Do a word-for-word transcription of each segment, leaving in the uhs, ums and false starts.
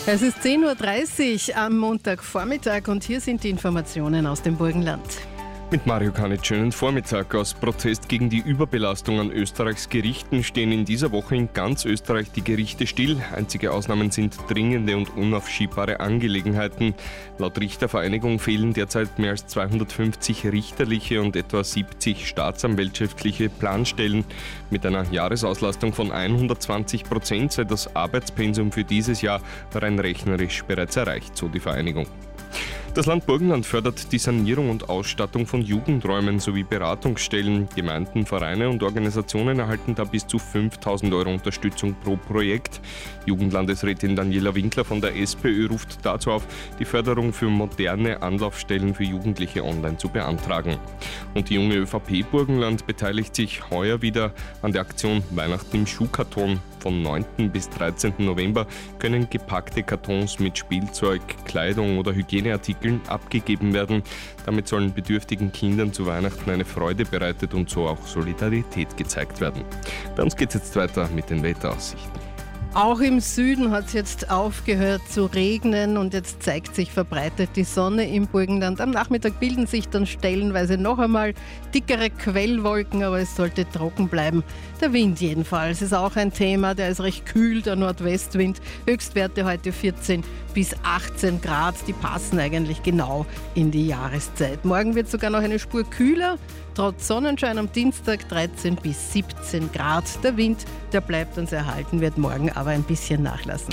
Es ist zehn Uhr dreißig am Montagvormittag und hier sind die Informationen aus dem Burgenland. Mit Mario Kanitsch, schönen Vormittag. Aus Protest gegen die Überbelastung an Österreichs Gerichten stehen in dieser Woche in ganz Österreich die Gerichte still. Einzige Ausnahmen sind dringende und unaufschiebbare Angelegenheiten. Laut Richtervereinigung fehlen derzeit mehr als zweihundertfünfzig richterliche und etwa siebzig staatsanwaltschaftliche Planstellen. Mit einer Jahresauslastung von hundertzwanzig Prozent sei das Arbeitspensum für dieses Jahr rein rechnerisch bereits erreicht, so die Vereinigung. Das Land Burgenland fördert die Sanierung und Ausstattung von Jugendräumen sowie Beratungsstellen. Gemeinden, Vereine und Organisationen erhalten da bis zu fünftausend Euro Unterstützung pro Projekt. Jugendlandesrätin Daniela Winkler von der SPÖ ruft dazu auf, die Förderung für moderne Anlaufstellen für Jugendliche online zu beantragen. Und die junge ÖVP Burgenland beteiligt sich heuer wieder an der Aktion Weihnachten im Schuhkarton. Vom neunten bis dreizehnten November können gepackte Kartons mit Spielzeug, Kleidung oder Hygieneartikeln abgegeben werden. Damit sollen bedürftigen Kindern zu Weihnachten eine Freude bereitet und so auch Solidarität gezeigt werden. Bei uns geht es jetzt weiter mit den Wetteraussichten. Auch im Süden hat es jetzt aufgehört zu regnen und jetzt zeigt sich verbreitet die Sonne im Burgenland. Am Nachmittag bilden sich dann stellenweise noch einmal dickere Quellwolken, aber es sollte trocken bleiben. Der Wind jedenfalls ist auch ein Thema, der ist recht kühl, der Nordwestwind. Höchstwerte heute vierzehn bis achtzehn Grad, die passen eigentlich genau in die Jahreszeit. Morgen wird sogar noch eine Spur kühler. Trotz Sonnenschein am Dienstag dreizehn bis siebzehn Grad. Der Wind, der bleibt uns erhalten, wird morgen aber ein bisschen nachlassen.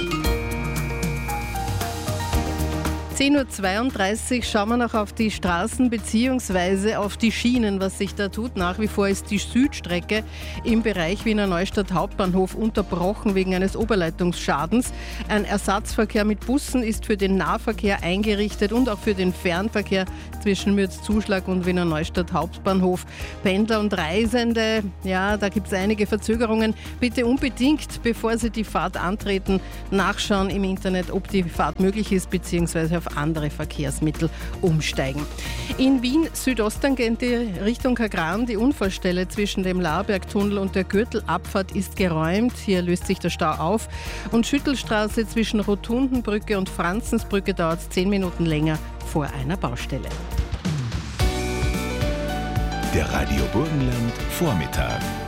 zehn Uhr zweiunddreißig schauen wir noch auf die Straßen bzw. auf die Schienen, was sich da tut. Nach wie vor ist die Südstrecke im Bereich Wiener Neustadt Hauptbahnhof unterbrochen wegen eines Oberleitungsschadens. Ein Ersatzverkehr mit Bussen ist für den Nahverkehr eingerichtet und auch für den Fernverkehr zwischen Mürzzuschlag und Wiener Neustadt Hauptbahnhof. Pendler und Reisende, ja, da gibt es einige Verzögerungen. Bitte unbedingt, bevor Sie die Fahrt antreten, nachschauen im Internet, ob die Fahrt möglich ist bzw. auf andere Verkehrsmittel umsteigen. In Wien Südosttangent Richtung Kagran, die Unfallstelle zwischen dem Laarbergtunnel und der Gürtelabfahrt ist geräumt. Hier löst sich der Stau auf. Und Schüttelstraße zwischen Rotundenbrücke und Franzensbrücke dauert es zehn Minuten länger vor einer Baustelle. Der Radio Burgenland Vormittag.